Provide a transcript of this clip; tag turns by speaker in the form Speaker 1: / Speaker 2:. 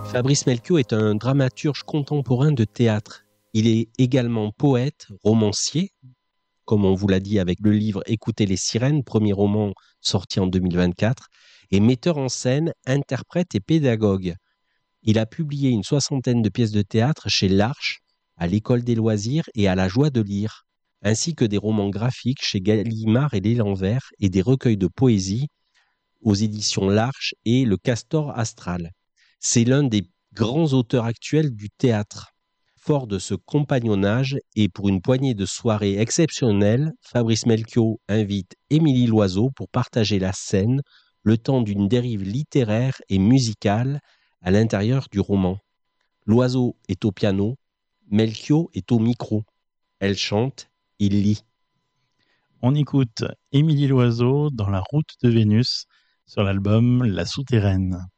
Speaker 1: Fabrice Melchior est un dramaturge contemporain de théâtre. Il est également poète, romancier, comme on vous l'a dit avec le livre Écoutez les sirènes, premier roman sorti en 2024, et metteur en scène, interprète et pédagogue. Il a publié une 60aine de pièces de théâtre chez l'Arche, à l'École des loisirs et à la Joie de lire, ainsi que des romans graphiques chez Gallimard et l'Élan Vert et des recueils de poésie aux éditions l'Arche et le Castor Astral. C'est l'un des grands auteurs actuels du théâtre. Fort de ce compagnonnage et pour une poignée de soirées exceptionnelles, Fabrice Melchior invite Émilie Loiseau pour partager la scène le temps d'une dérive littéraire et musicale à l'intérieur du roman. Loiseau est au piano, Melchior est au micro. Elle chante, il lit.
Speaker 2: On écoute Émilie Loiseau dans La route de Vénus sur l'album La Souterraine.